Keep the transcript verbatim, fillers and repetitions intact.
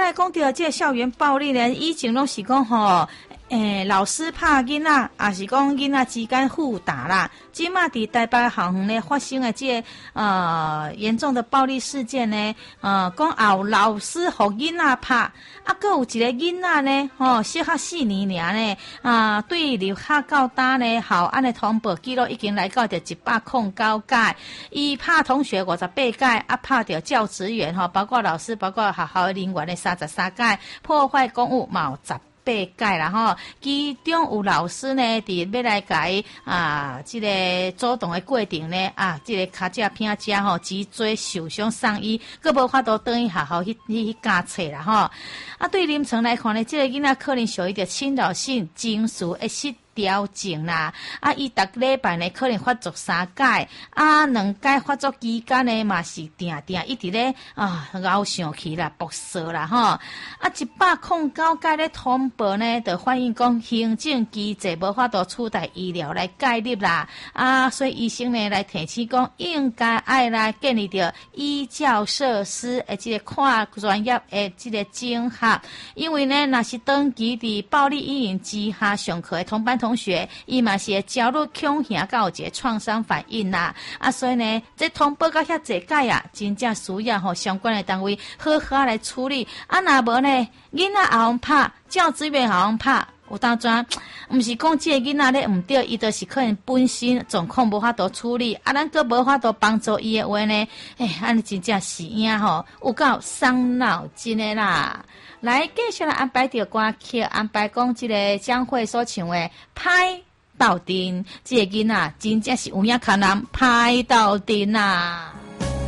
来讲到这校园暴力呢，以前拢是讲吼。诶，老师拍囡仔，也是讲囡仔之间互打啦。即马伫台北校园呢发生的这个、呃严重的暴力事件呢，呃，讲后老师互囡仔拍，啊，搁有一个囡仔呢，吼、哦，小学四年尔呢，啊，对留下到单呢，校安的通报记录已经来到着一百零九届，伊拍同学五十八届，啊，拍着教职员吼，包括老师，包括学校的人员的三十三届，破坏公务嘛有十。八届啦吼，其中有老师呢，伫要来改啊，这个主动的过程呢，啊，这个脚只偏只吼，脊椎受伤送医，佫无法度转去学校去去教册啦吼。啊，对临床来看呢，这个囡仔可能属于着侵扰性情绪的失调症啦，啊，伊逐礼拜呢可能发作三届，啊，两届发作期间呢嘛是定定一直咧啊熬上去啦，爆射啦吼，啊，一百零九届咧通报呢，就反映讲行政机制无法度取代医疗来介入啦，啊，所以医生呢来提醒讲，应该爱来建立着医教设施诶，即个跨专业诶，即个整合，因为呢，若是长期伫暴力阴影之下上课诶同班同学，伊嘛是会焦虑恐吓，甲有一个创伤反应啦。啊，所以呢，这通报到遐济届啊，真正需要吼相关的单位好好来处理。啊，若无呢，囡仔也用拍，教职员也用拍。有当阵，毋是讲这个囡仔咧毋对，伊就是可能本身状况无法度处理，啊，咱佫无法度帮助伊的话呢，哎，安尼真正是影吼，有够伤脑筋的啦。来，继续来安排着歌曲，安排讲即个江蕙所唱的《拍到顶》，这个囡仔真正是有影看人拍到顶啊！